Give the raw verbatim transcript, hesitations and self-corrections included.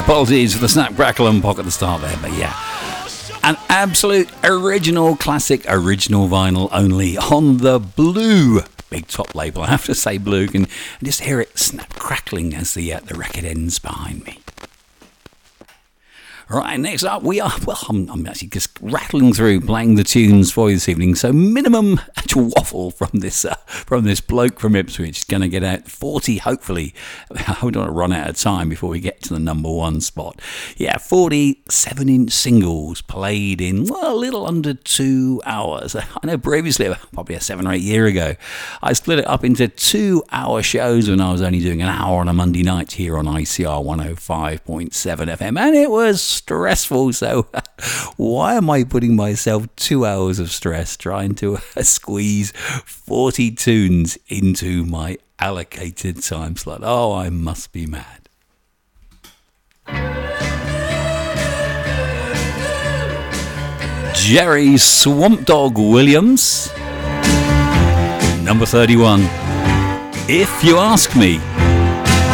Apologies for the snap, crackle and pop at the start there, but yeah. An absolute original classic, original vinyl only on the Blue big top label. I have to say Blue, and just hear it snap crackling as the, uh, the record ends behind me. Right, next up we are, well, I'm, I'm actually just rattling through playing the tunes for you this evening, so minimum actual waffle from this uh, from this bloke from Ipswich. Going to get out forty, hopefully. I don't want to run out of time before we get to the number one spot. Yeah, forty-seven inch singles played in, well, a little under two hours. I know previously, probably a seven or eight year ago, I split it up into two hour shows when I was only doing an hour on a Monday night here on I C R one oh five point seven F M, and it was stressful, so why am I putting myself two hours of stress trying to uh, squeeze forty tunes into my allocated time slot? Oh, I must be mad. Jerry Swamp Dog Williams, number thirty-one, If You Ask Me.